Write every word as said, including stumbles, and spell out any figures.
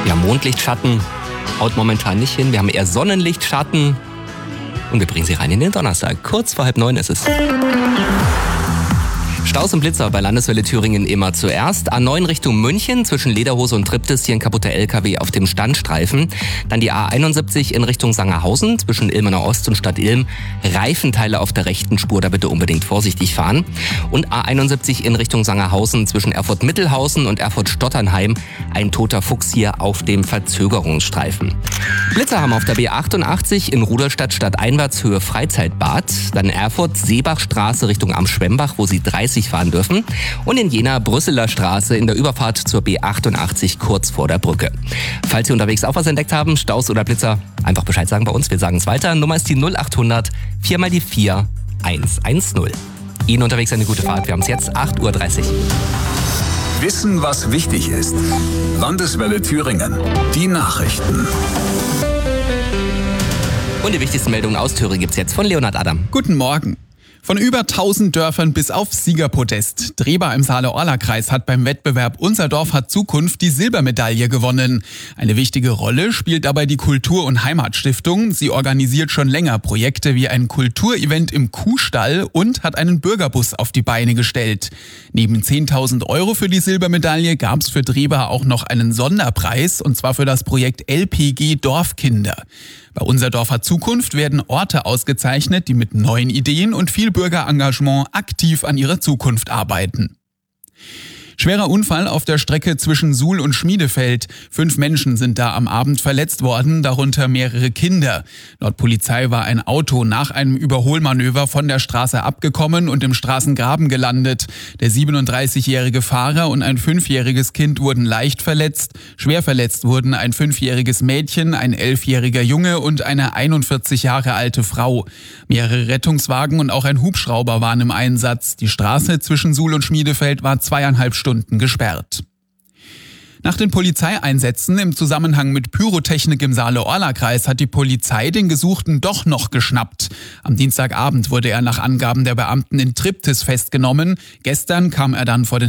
Ja, Mondlichtschatten haut momentan nicht hin. Wir haben eher Sonnenlichtschatten. Und wir bringen Sie rein in den Donnerstag. Kurz vor halb neun ist es. Staus und Blitzer bei Landeswelle Thüringen immer zuerst. A neun Richtung München zwischen Lederhose und Triptis, hier ein kaputter L K W auf dem Standstreifen. Dann die A einundsiebzig in Richtung Sangerhausen zwischen Ilmenau Ost und Stadt Ilm. Reifenteile auf der rechten Spur, da bitte unbedingt vorsichtig fahren. Und A einundsiebzig in Richtung Sangerhausen zwischen Erfurt-Mittelhausen und Erfurt-Stotternheim. Ein toter Fuchs hier auf dem Verzögerungsstreifen. Blitzer haben auf der B achtundachtzig in Rudolstadt stadteinwärts Höhe Freizeitbad. Dann Erfurt-Seebachstraße Richtung Am-Schwemmbach, wo Sie dreißig fahren dürfen. Und in Jena Brüsseler Straße in der Überfahrt zur B achtundachtzig kurz vor der Brücke. Falls Sie unterwegs auch was entdeckt haben, Staus oder Blitzer, einfach Bescheid sagen bei uns. Wir sagen es weiter. Nummer ist die null achthundert vier mal die vier eins eins null. Ihnen unterwegs eine gute Fahrt. Wir haben es jetzt acht Uhr dreißig. Wissen, was wichtig ist. Landeswelle Thüringen. Die Nachrichten. Und die wichtigsten Meldungen aus Thüringen gibt's jetzt von Leonhard Adam. Guten Morgen. Von über tausend Dörfern bis auf Siegerpodest. Drehba im Saale-Orla-Kreis hat beim Wettbewerb Unser Dorf hat Zukunft die Silbermedaille gewonnen. Eine wichtige Rolle spielt dabei die Kultur- und Heimatstiftung. Sie organisiert schon länger Projekte wie ein Kulturevent im Kuhstall und hat einen Bürgerbus auf die Beine gestellt. Neben zehntausend Euro für die Silbermedaille gab es für Drehba auch noch einen Sonderpreis, und zwar für das Projekt L P G Dorfkinder. Bei Unser Dorf hat Zukunft werden Orte ausgezeichnet, die mit neuen Ideen und viel Bürgerengagement aktiv an ihrer Zukunft arbeiten. Schwerer Unfall auf der Strecke zwischen Suhl und Schmiedefeld. Fünf Menschen sind da am Abend verletzt worden, darunter mehrere Kinder. Laut Polizei war ein Auto nach einem Überholmanöver von der Straße abgekommen und im Straßengraben gelandet. Der siebenunddreißigjährige Fahrer und ein fünfjähriges Kind wurden leicht verletzt. Schwer verletzt wurden ein fünfjähriges Mädchen, ein elfjähriger Junge und eine einundvierzig Jahre alte Frau. Mehrere Rettungswagen und auch ein Hubschrauber waren im Einsatz. Die Straße zwischen Suhl und Schmiedefeld war zweieinhalb Stunden Stunden gesperrt. Nach den Polizeieinsätzen im Zusammenhang mit Pyrotechnik im Saale-Orla-Kreis hat die Polizei den Gesuchten doch noch geschnappt. Am Dienstagabend wurde er nach Angaben der Beamten in Triptis festgenommen. Gestern kam er dann vor den